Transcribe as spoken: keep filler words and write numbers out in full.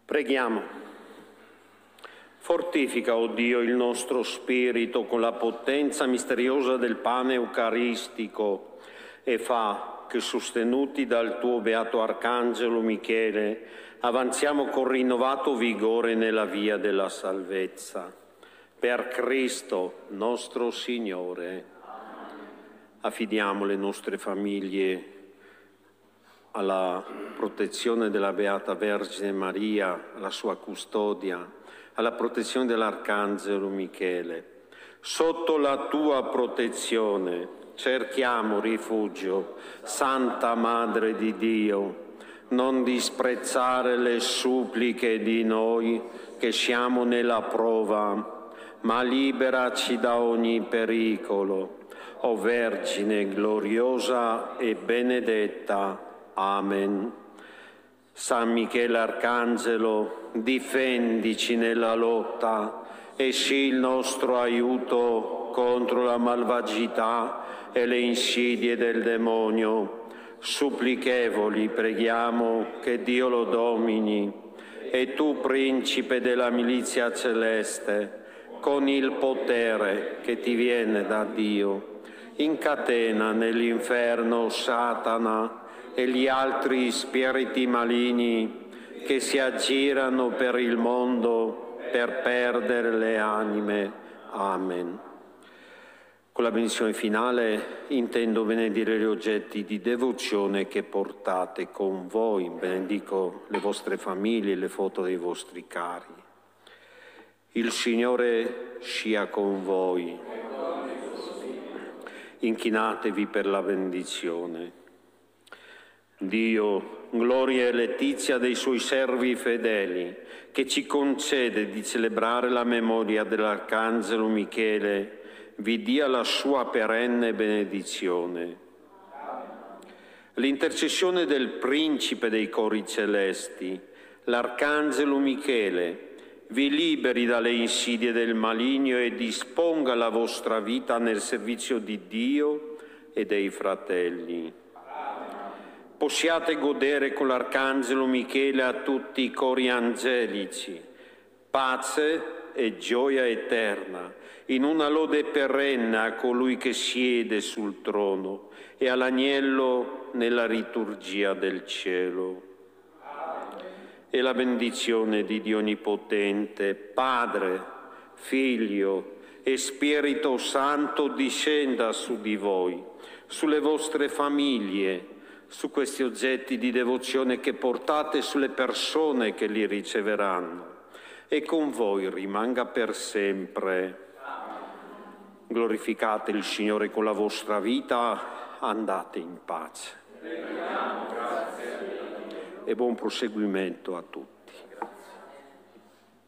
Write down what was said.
Preghiamo. Fortifica, o Dio, il nostro spirito con la potenza misteriosa del pane eucaristico e fa che, sostenuti dal tuo beato Arcangelo Michele, avanziamo con rinnovato vigore nella via della salvezza. Per Cristo nostro Signore. Affidiamo le nostre famiglie alla protezione della Beata Vergine Maria, alla sua custodia, alla protezione dell'Arcangelo Michele. Sotto la tua protezione cerchiamo rifugio, Santa Madre di Dio. Non disprezzare le suppliche di noi che siamo nella prova, ma liberaci da ogni pericolo. O Vergine gloriosa e benedetta. Amen. San Michele Arcangelo, difendici nella lotta e sii il nostro aiuto contro la malvagità e le insidie del demonio. Supplichevoli preghiamo che Dio lo domini. E tu, principe della milizia celeste, con il potere che ti viene da Dio, incatena nell'inferno Satana e gli altri spiriti maligni che si aggirano per il mondo per perdere le anime. Amen. Con la benedizione finale intendo benedire gli oggetti di devozione che portate con voi. Benedico le vostre famiglie, le foto dei vostri cari. Il Signore sia con voi. Inchinatevi per la benedizione. Dio, gloria e letizia dei suoi servi fedeli, che ci concede di celebrare la memoria dell'Arcangelo Michele, vi dia la sua perenne benedizione. L'intercessione del Principe dei cori celesti, l'Arcangelo Michele, vi liberi dalle insidie del maligno e disponga la vostra vita nel servizio di Dio e dei fratelli. Possiate godere con l'Arcangelo Michele a tutti i cori angelici, pace e gioia eterna, in una lode perenne a colui che siede sul trono e all'agnello nella liturgia del cielo. E la benedizione di Dio Onnipotente, Padre, Figlio e Spirito Santo discenda su di voi, sulle vostre famiglie, su questi oggetti di devozione che portate, sulle persone che li riceveranno, e con voi rimanga per sempre. Glorificate il Signore con la vostra vita, andate in pace. E buon proseguimento a tutti.